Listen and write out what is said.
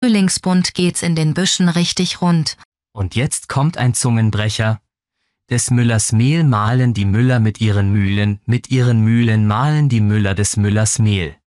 Frühlingsbunt geht's in den Büschen richtig rund. Und jetzt kommt ein Zungenbrecher. Des Müllers Mehl mahlen die Müller mit ihren Mühlen mahlen die Müller des Müllers Mehl.